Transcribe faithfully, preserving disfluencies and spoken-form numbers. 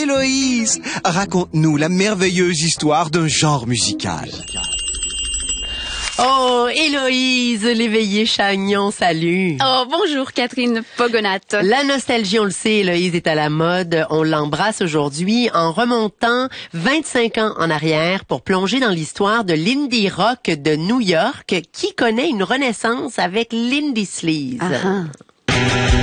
Héloïse, raconte-nous la merveilleuse histoire d'un genre musical. Oh, Héloïse, l'éveillée Chagnon, salut. Oh, bonjour Catherine Pogonat. La nostalgie, on le sait, Héloïse est à la mode. On l'embrasse aujourd'hui en remontant vingt-cinq ans en arrière pour plonger dans l'histoire de l'indie rock de New York qui connaît une renaissance avec l'indie sleaze. Ah ah.